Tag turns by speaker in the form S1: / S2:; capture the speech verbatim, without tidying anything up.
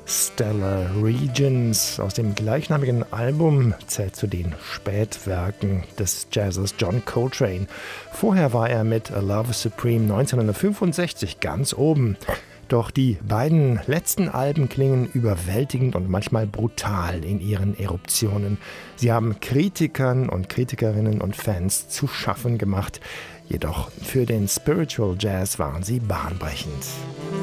S1: Stellar Regions aus dem gleichnamigen Album zählt zu den Spätwerken des Jazzers John Coltrane. Vorher war er mit A Love Supreme neunzehnhundertfünfundsechzig ganz oben. Doch die beiden letzten Alben klingen überwältigend und manchmal brutal in ihren Eruptionen. Sie haben Kritikern und Kritikerinnen und Fans zu schaffen gemacht. Jedoch für den Spiritual Jazz waren sie bahnbrechend.